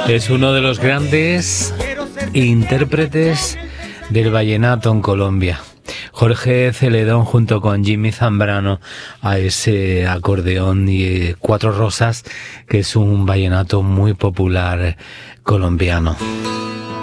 Es uno de los grandes intérpretes del vallenato en Colombia. Jorge Celedón junto con Jimmy Zambrano a ese acordeón y Cuatro Rosas, que es un vallenato muy popular colombiano.